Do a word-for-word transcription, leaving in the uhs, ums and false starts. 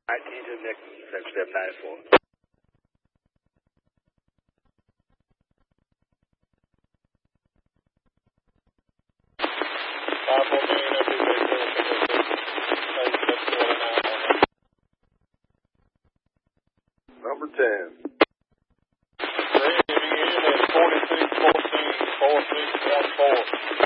I T to Nick, next step nine four. five four million, F B J zero six six. Number ten. Ready to begin at forty-six fourteen, four six one four.